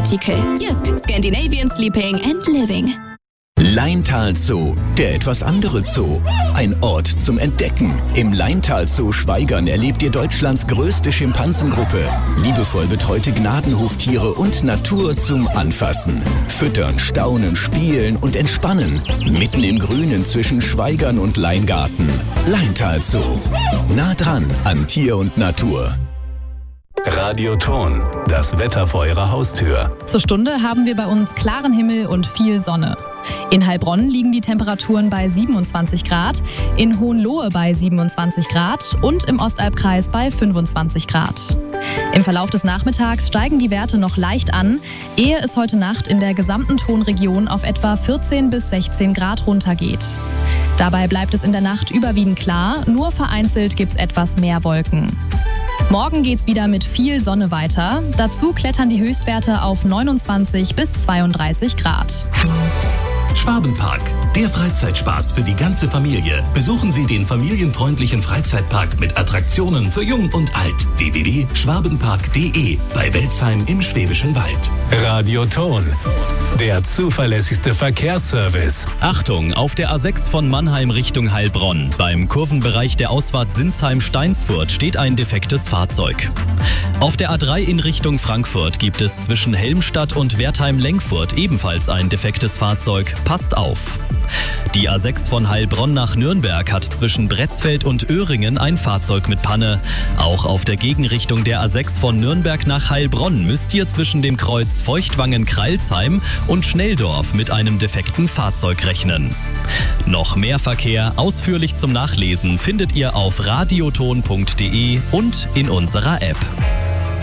Artikel. Jysk, Scandinavian Sleeping and Living. Laintal Zoo, der etwas andere Zoo. Ein Ort zum Entdecken. Im Laintal Zoo Schwaigern erlebt ihr Deutschlands größte Schimpansengruppe. Liebevoll betreute Gnadenhoftiere und Natur zum Anfassen. Füttern, staunen, spielen und entspannen. Mitten im Grünen zwischen Schwaigern und Leingarten. Laintal Zoo. Nah dran an Tier und Natur. Radioton, das Wetter vor Ihrer Haustür. Zur Stunde haben wir bei uns klaren Himmel und viel Sonne. In Heilbronn liegen die Temperaturen bei 27 Grad, in Hohenlohe bei 27 Grad und im Ostalbkreis bei 25 Grad. Im Verlauf des Nachmittags steigen die Werte noch leicht an, ehe es heute Nacht in der gesamten Tonregion auf etwa 14 bis 16 Grad runtergeht. Dabei bleibt es in der Nacht überwiegend klar, nur vereinzelt gibt's etwas mehr Wolken. Morgen geht's wieder mit viel Sonne weiter. Dazu klettern die Höchstwerte auf 29 bis 32 Grad. Schwabenpark, der Freizeitspaß für die ganze Familie. Besuchen Sie den familienfreundlichen Freizeitpark mit Attraktionen für Jung und Alt. www.schwabenpark.de bei Welzheim im Schwäbischen Wald. Radioton, der zuverlässigste Verkehrsservice. Achtung, auf der A6 von Mannheim Richtung Heilbronn. Beim Kurvenbereich der Ausfahrt Sinsheim-Steinsfurt steht ein defektes Fahrzeug. Auf der A3 in Richtung Frankfurt gibt es zwischen Helmstadt und Wertheim-Lenkfurt ebenfalls ein defektes Fahrzeug. Passt auf! Die A6 von Heilbronn nach Nürnberg hat zwischen Bretzfeld und Öhringen ein Fahrzeug mit Panne. Auch auf der Gegenrichtung der A6 von Nürnberg nach Heilbronn müsst ihr zwischen dem Kreuz Feuchtwangen-Kreilsheim und Schnelldorf mit einem defekten Fahrzeug rechnen. Noch mehr Verkehr ausführlich zum Nachlesen findet ihr auf radioton.de und in unserer App.